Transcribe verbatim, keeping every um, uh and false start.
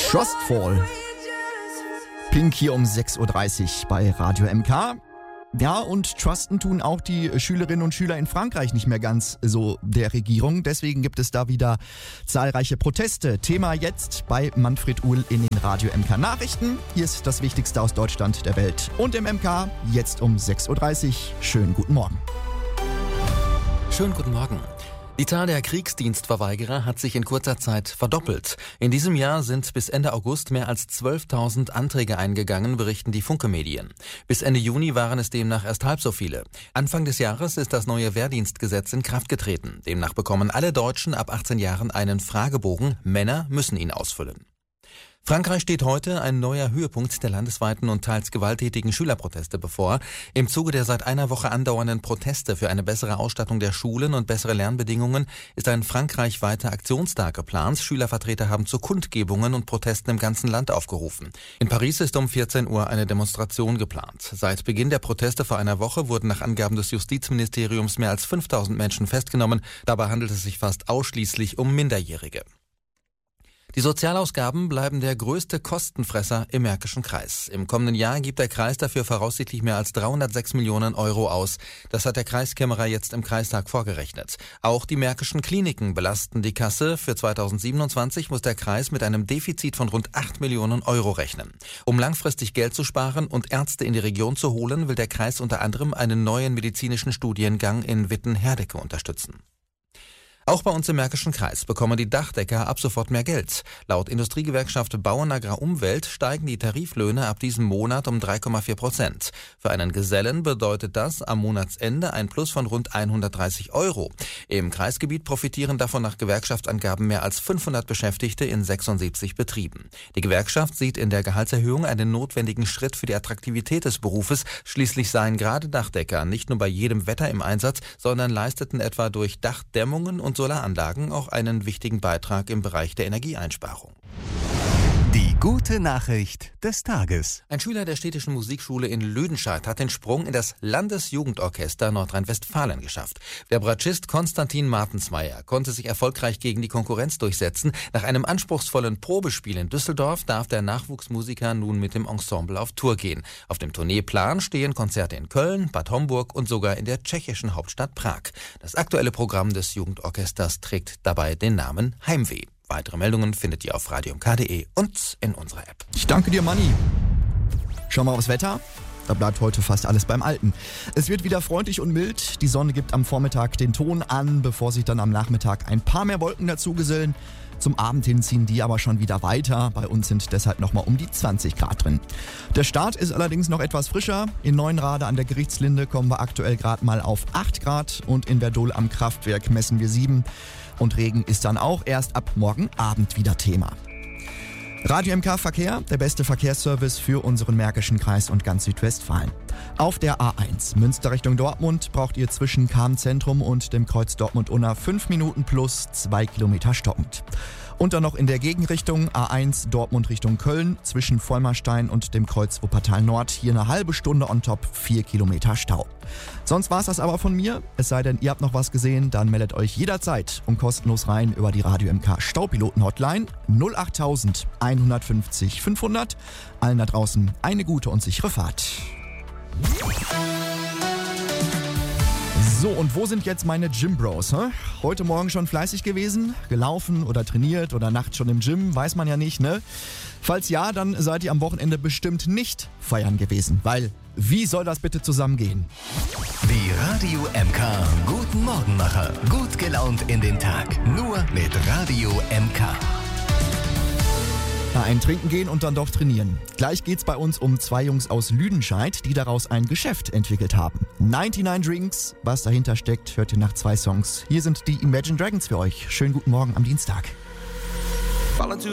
Trustfall. Pink hier um sechs Uhr dreißig bei Radio M K. Ja, und trusten tun auch die Schülerinnen und Schüler in Frankreich nicht mehr ganz so der Regierung. Deswegen gibt es da wieder zahlreiche Proteste. Thema jetzt bei Manfred Uhl in den Radio M K Nachrichten. Hier ist das Wichtigste aus Deutschland, der Welt und im M K. Jetzt um sechs Uhr dreißig. Schönen guten Morgen. Schönen guten Morgen. Die Zahl der Kriegsdienstverweigerer hat sich in kurzer Zeit verdoppelt. In diesem Jahr sind bis Ende August mehr als zwölftausend Anträge eingegangen, berichten die Funke-Medien. Bis Ende Juni waren es demnach erst halb so viele. Anfang des Jahres ist das neue Wehrdienstgesetz in Kraft getreten. Demnach bekommen alle Deutschen ab achtzehn Jahren einen Fragebogen. Männer müssen ihn ausfüllen. Frankreich steht heute ein neuer Höhepunkt der landesweiten und teils gewalttätigen Schülerproteste bevor. Im Zuge der seit einer Woche andauernden Proteste für eine bessere Ausstattung der Schulen und bessere Lernbedingungen ist ein frankreichweiter Aktionstag geplant. Schülervertreter haben zu Kundgebungen und Protesten im ganzen Land aufgerufen. In Paris ist um vierzehn Uhr eine Demonstration geplant. Seit Beginn der Proteste vor einer Woche wurden nach Angaben des Justizministeriums mehr als fünftausend Menschen festgenommen. Dabei handelt es sich fast ausschließlich um Minderjährige. Die Sozialausgaben bleiben der größte Kostenfresser im Märkischen Kreis. Im kommenden Jahr gibt der Kreis dafür voraussichtlich mehr als dreihundertsechs Millionen Euro aus. Das hat der Kreiskämmerer jetzt im Kreistag vorgerechnet. Auch die märkischen Kliniken belasten die Kasse. Für zweitausendsiebenundzwanzig muss der Kreis mit einem Defizit von rund acht Millionen Euro rechnen. Um langfristig Geld zu sparen und Ärzte in die Region zu holen, will der Kreis unter anderem einen neuen medizinischen Studiengang in Witten-Herdecke unterstützen. Auch bei uns im Märkischen Kreis bekommen die Dachdecker ab sofort mehr Geld. Laut Industriegewerkschaft Bauern Agrar Umwelt steigen die Tariflöhne ab diesem Monat um drei Komma vier Prozent. Für einen Gesellen bedeutet das am Monatsende ein Plus von rund hundertdreißig Euro. Im Kreisgebiet profitieren davon nach Gewerkschaftsangaben mehr als fünfhundert Beschäftigte in sechsundsiebzig Betrieben. Die Gewerkschaft sieht in der Gehaltserhöhung einen notwendigen Schritt für die Attraktivität des Berufes. Schließlich seien gerade Dachdecker nicht nur bei jedem Wetter im Einsatz, sondern leisteten etwa durch Dachdämmungen und Solaranlagen auch einen wichtigen Beitrag im Bereich der Energieeinsparung. Die gute Nachricht des Tages. Ein Schüler der städtischen Musikschule in Lüdenscheid hat den Sprung in das Landesjugendorchester Nordrhein-Westfalen geschafft. Der Bratschist Konstantin Martensmeier konnte sich erfolgreich gegen die Konkurrenz durchsetzen. Nach einem anspruchsvollen Probespiel in Düsseldorf darf der Nachwuchsmusiker nun mit dem Ensemble auf Tour gehen. Auf dem Tourneeplan stehen Konzerte in Köln, Bad Homburg und sogar in der tschechischen Hauptstadt Prag. Das aktuelle Programm des Jugendorchesters trägt dabei den Namen Heimweh. Weitere Meldungen findet ihr auf radio m k punkt d e und in unserer App. Ich danke dir, Manni. Schau mal aufs Wetter. Da bleibt heute fast alles beim Alten. Es wird wieder freundlich und mild. Die Sonne gibt am Vormittag den Ton an, bevor sich dann am Nachmittag ein paar mehr Wolken dazugesellen. Zum Abend hin ziehen die aber schon wieder weiter. Bei uns sind deshalb nochmal um die zwanzig Grad drin. Der Start ist allerdings noch etwas frischer. In Neuenrade an der Gerichtslinde kommen wir aktuell gerade mal auf acht Grad und in Verdol am Kraftwerk messen wir sieben. Und Regen ist dann auch erst ab morgen Abend wieder Thema. Radio M K Verkehr, der beste Verkehrsservice für unseren Märkischen Kreis und ganz Südwestfalen. Auf der A eins Münster Richtung Dortmund braucht ihr zwischen Kahn-Zentrum und dem Kreuz Dortmund-Unna fünf Minuten plus zwei Kilometer stockend. Und dann noch in der Gegenrichtung A eins Dortmund Richtung Köln zwischen Vollmerstein und dem Kreuz Wuppertal Nord hier eine halbe Stunde on top, vier Kilometer Stau. Sonst war's das aber von mir. Es sei denn, ihr habt noch was gesehen, dann meldet euch jederzeit und kostenlos rein über die Radio M K Staupiloten Hotline null acht tausend hundertfünfzig fünfhundert. Allen da draußen eine gute und sichere Fahrt. So, und wo sind jetzt meine Gym-Bros? Hä? Heute Morgen schon fleißig gewesen? Gelaufen oder trainiert oder nachts schon im Gym? Weiß man ja nicht, ne? Falls ja, dann seid ihr am Wochenende bestimmt nicht feiern gewesen. Weil, wie soll das bitte zusammengehen? Die Radio M K Guten Morgenmacher. Gut gelaunt in den Tag. Nur mit Radio M K. Na, ein Trinken gehen und dann doch trainieren. Gleich geht's bei uns um zwei Jungs aus Lüdenscheid, die daraus ein Geschäft entwickelt haben. neunundneunzig Drinks, was dahinter steckt, hört ihr nach zwei Songs. Hier sind die Imagine Dragons für euch. Schönen guten Morgen am Dienstag.